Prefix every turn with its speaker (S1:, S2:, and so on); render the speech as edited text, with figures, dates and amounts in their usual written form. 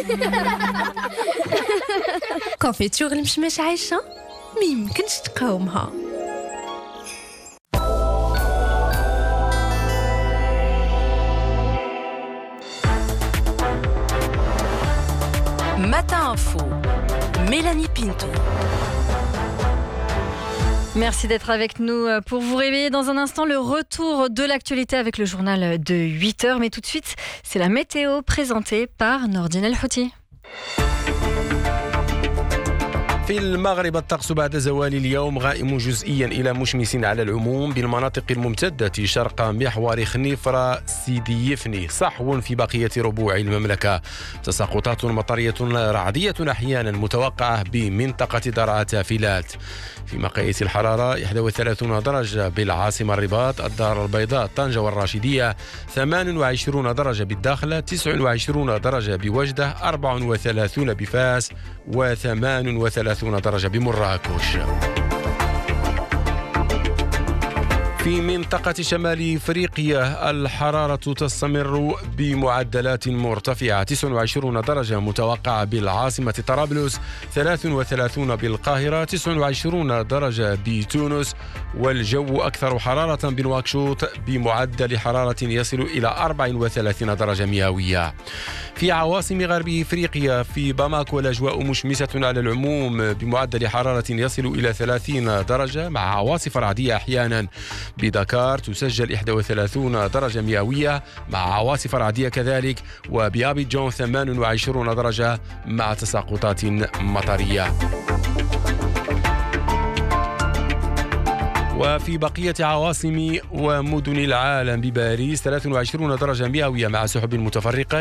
S1: كونفيتور المشماش عايشة ما يمكنش تقاومها. Matin Info, Mélanie Pinto.
S2: Merci d'être avec nous pour vous réveiller. Dans un instant, le retour de l'actualité avec le journal de 8h. Mais tout de suite, c'est la météo présentée par Nordine El Houti.
S3: في المغرب الطقس بعد زوال اليوم غائم جزئيا إلى مشمس على العموم بالمناطق الممتدة شرق محور خنيفرة سيدي يفني، صحو في بقية ربوع المملكة، تساقطات مطرية رعدية أحيانا متوقعة بمنطقة درعا تافلات. في مقاييس الحرارة 31 درجة بالعاصمة الرباط، الدار البيضاء، طنجة والراشدية، 28 درجة بالداخلة، 29 درجة بوجدة، 34 بفاس، و38 درجة بمراكش. في منطقة شمال إفريقيا الحرارة تستمر بمعدلات مرتفعة، 29 درجة متوقعة بالعاصمة طرابلس، 33 بالقاهرة، 29 درجة بتونس، والجو أكثر حرارة بنواكشوط بمعدل حرارة يصل إلى 34 درجة مئوية. في عواصم غرب إفريقيا في باماكو الأجواء مشمسة على العموم بمعدل حرارة يصل إلى 30 درجة مع عواصف رعدية أحيانا. بدكار تسجل 31 درجة مئوية مع عواصف رعدية كذلك، وبأبيجان 28 درجة مع تساقطات مطرية. وفي بقية عواصم ومدن العالم بباريس 23 درجة مئوية مع سحب متفرقة